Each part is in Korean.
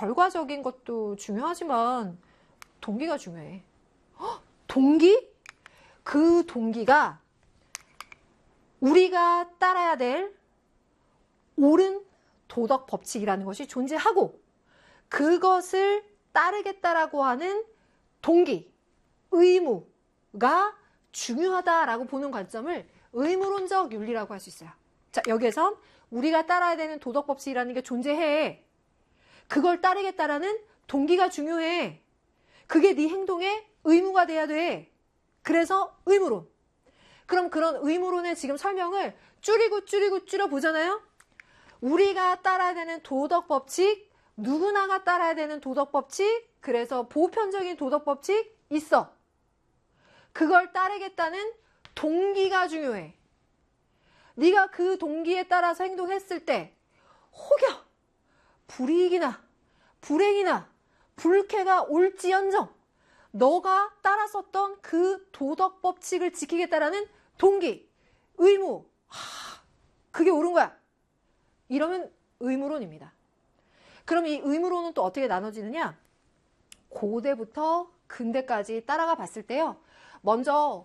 결과적인 것도 중요하지만 동기가 중요해. 동기? 그 동기가 우리가 따라야 될 옳은 도덕 법칙이라는 것이 존재하고 그것을 따르겠다라고 하는 동기, 의무가 중요하다라고 보는 관점을 의무론적 윤리라고 할 수 있어요. 자, 여기에선 우리가 따라야 되는 도덕 법칙이라는 게 존재해. 그걸 따르겠다라는 동기가 중요해. 그게 네 행동의 의무가 돼야 돼. 그래서 의무론. 그럼 그런 의무론의 지금 설명을 줄여보잖아요. 우리가 따라야 되는 도덕 법칙, 누구나가 따라야 되는 도덕 법칙, 그래서 보편적인 도덕 법칙 있어. 그걸 따르겠다는 동기가 중요해. 네가 그 동기에 따라서 행동했을 때 혹여 불이익이나 불행이나 불쾌가 올지언정 너가 따랐었던 그 도덕 법칙을 지키겠다라는 동기, 의무, 그게 옳은 거야. 이러면 의무론입니다. 그럼 이 의무론은 또 어떻게 나눠지느냐? 고대부터 근대까지 따라가 봤을 때요. 먼저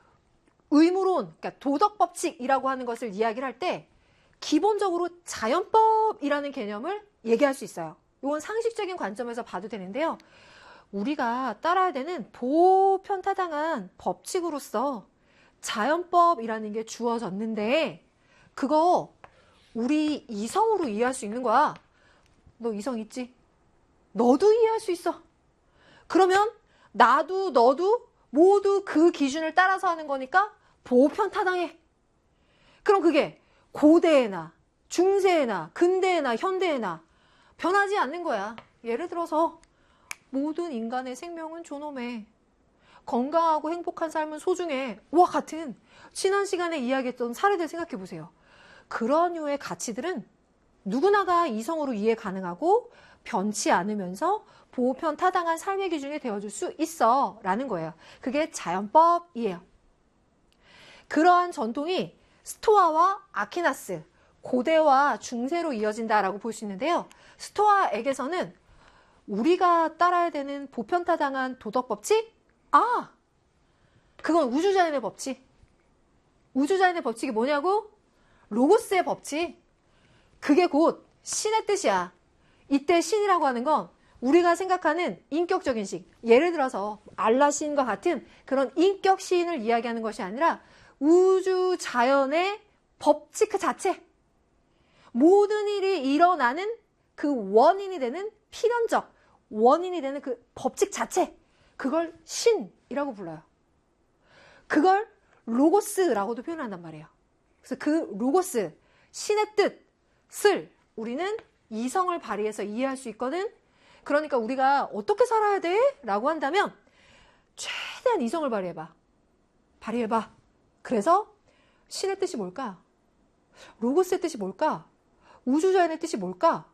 의무론, 그러니까 도덕 법칙이라고 하는 것을 이야기를 할 때 기본적으로 자연법이라는 개념을 얘기할 수 있어요. 이건 상식적인 관점에서 봐도 되는데요. 우리가 따라야 되는 보편타당한 법칙으로서 자연법이라는 게 주어졌는데 그거 우리 이성으로 이해할 수 있는 거야. 너 이성 있지? 너도 이해할 수 있어. 그러면 나도 너도 모두 그 기준을 따라서 하는 거니까 보편타당해. 그럼 그게 고대에나 중세에나 근대에나 현대에나 변하지 않는 거야. 예를 들어서 모든 인간의 생명은 존엄해. 건강하고 행복한 삶은 소중해. 와 같은 지난 시간에 이야기했던 사례들 생각해 보세요. 그런 류의 가치들은 누구나가 이성으로 이해 가능하고 변치 않으면서 보편타당한 삶의 기준이 되어줄 수 있어 라는 거예요. 그게 자연법이에요. 그러한 전통이 스토아와 아퀴나스, 고대와 중세로 이어진다라고 볼 수 있는데요. 스토아에게서는 우리가 따라야 되는 보편타당한 도덕 법칙? 그건 우주자연의 법칙. 우주자연의 법칙이 뭐냐고? 로고스의 법칙. 그게 곧 신의 뜻이야. 이때 신이라고 하는 건 우리가 생각하는 인격적인 신. 예를 들어서 알라 신과 같은 그런 인격 신을 이야기하는 것이 아니라 우주 자연의 법칙 그 자체. 모든 일이 일어나는 그 원인이 되는 필연적 원인이 되는 그 법칙 자체. 그걸 신이라고 불러요. 그걸 로고스라고도 표현한단 말이에요. 그래서 그 로고스, 신의 뜻을 우리는 이성을 발휘해서 이해할 수 있거든. 그러니까 우리가 어떻게 살아야 돼? 라고 한다면 최대한 이성을 발휘해봐. 그래서 신의 뜻이 뭘까? 로고스의 뜻이 뭘까? 우주자연의 뜻이 뭘까?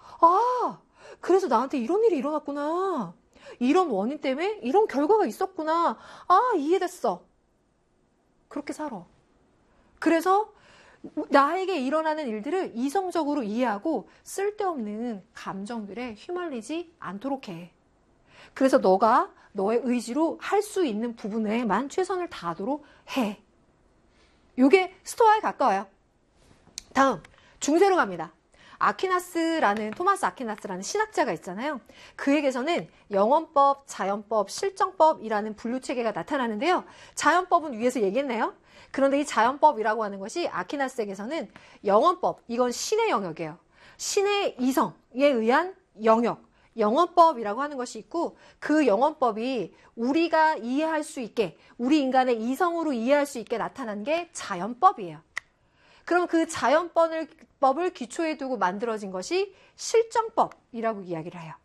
그래서 나한테 이런 일이 일어났구나. 이런 원인 때문에 이런 결과가 있었구나. 이해됐어. 그렇게 살아. 그래서 나에게 일어나는 일들을 이성적으로 이해하고 쓸데없는 감정들에 휘말리지 않도록 해. 그래서 너가 너의 의지로 할 수 있는 부분에만 최선을 다하도록 해. 이게 스토아에 가까워요. 다음 중세로 갑니다. 토마스 아퀴나스라는 신학자가 있잖아요. 그에게서는 영원법, 자연법, 실정법이라는 분류체계가 나타나는데요. 자연법은 위에서 얘기했네요. 그런데 이 자연법이라고 하는 것이 아퀴나스에게서는 영원법, 이건 신의 영역이에요. 신의 이성에 의한 영역, 영원법이라고 하는 것이 있고 그 영원법이 우리가 이해할 수 있게, 우리 인간의 이성으로 이해할 수 있게 나타난 게 자연법이에요. 그럼 그 자연법을 기초에 두고 만들어진 것이 실정법이라고 이야기를 해요.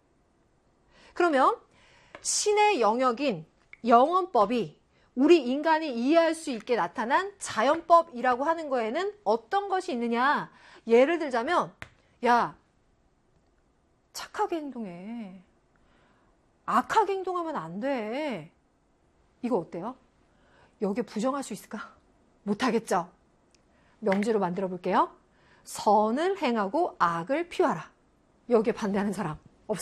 그러면 신의 영역인 영원법이 우리 인간이 이해할 수 있게 나타난 자연법이라고 하는 거에는 어떤 것이 있느냐? 예를 들자면 야, 착하게 행동해. 악하게 행동하면 안 돼. 이거 어때요? 여기에 부정할 수 있을까? 못하겠죠? 명제로 만들어 볼게요. 선을 행하고 악을 피하라. 여기에 반대하는 사람.